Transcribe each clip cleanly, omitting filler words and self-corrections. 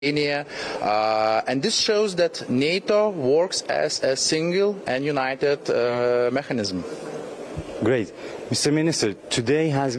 and this shows that NATO works as a single and united mechanism. Great. Mr. Minister, today has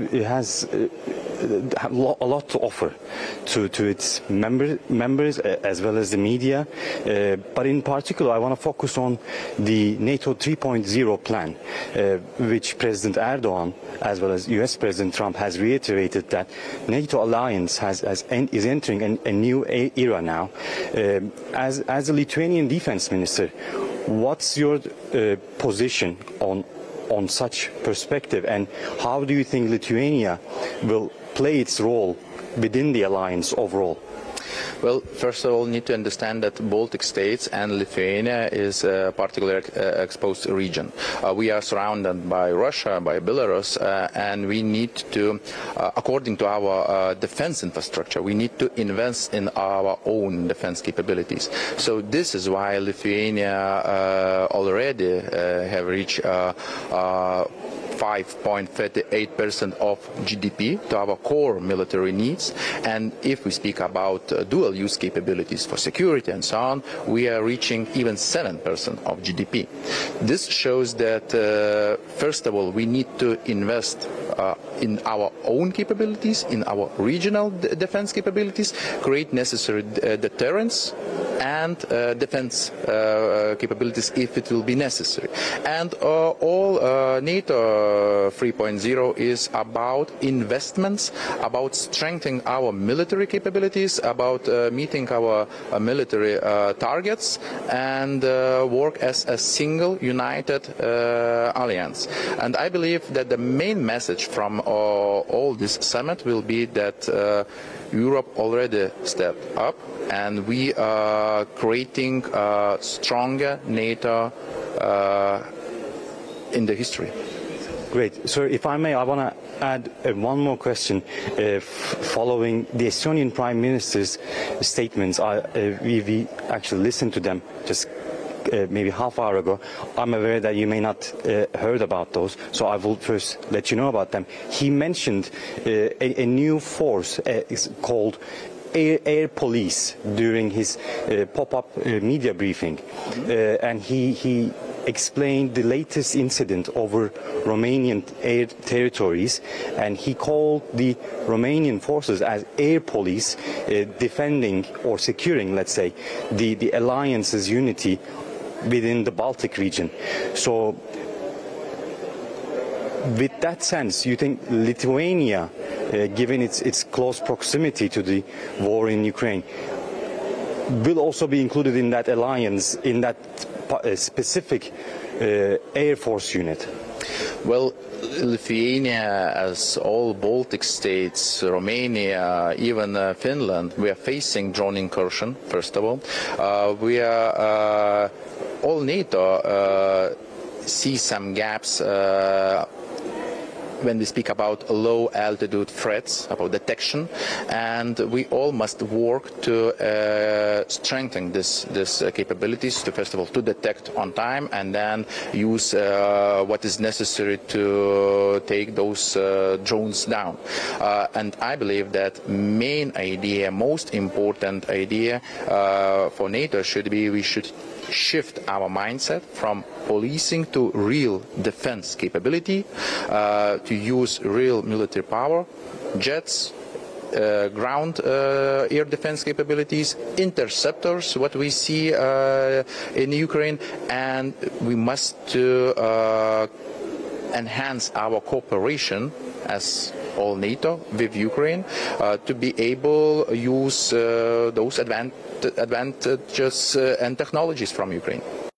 a lot to offer to its members as well as the media, but in particular I want to focus on the NATO 3.0 plan, which President Erdogan as well as US President Trump has reiterated that NATO alliance is entering a new era now. As a Lithuanian defense minister, what's your position on such perspective, and how do you think Lithuania will play its role within the alliance overall? Well, first of all, need to understand that Baltic states and Lithuania is a particularly exposed region. We are surrounded by Russia, by Belarus, and we need to, according to our defense infrastructure, we need to invest in our own defense capabilities. So this is why Lithuania already have reached 5.38% of GDP to our core military needs, and if we speak about dual use capabilities for security and so on, we are reaching even 7% of GDP. This shows that first of all we need to invest in our own capabilities, in our regional defense capabilities, create necessary deterrence and defense capabilities if it will be necessary. And all NATO 3.0 is about investments, about strengthening our military capabilities, about meeting our military targets, and work as a single united alliance. And I believe that the main message from all this summit will be that Europe already stepped up, and we are creating a stronger NATO in the history. Great. Sir, if I may, I want to add one more question. Following the Estonian Prime Minister's statements, we actually listened to them just maybe half hour ago. I'm aware that you may not heard about those, so I will first let you know about them. He mentioned a new force called Air Police during his pop-up media briefing, and he explained the latest incident over Romanian air territories, and he called the Romanian forces as air police, defending or securing, let's say, the alliance's unity within the Baltic region. So with that sense, you think Lithuania, given its close proximity to the war in Ukraine, will also be included in that alliance, in that specific Air Force unit? Well, Lithuania, as all Baltic states, Romania, even Finland, we are facing drone incursion, first of all. All NATO see some gaps when we speak about low altitude threats, about detection, and we all must work to strengthen this capabilities to, first of all, to detect on time, and then use what is necessary to take those drones down. And I believe that main idea, most important idea for NATO should be we should shift our mindset from policing to real defense capability, to use real military power, jets, ground air defense capabilities, interceptors, what we see in Ukraine, and we must enhance our cooperation as all NATO with Ukraine to be able to use those advantages and technologies from Ukraine.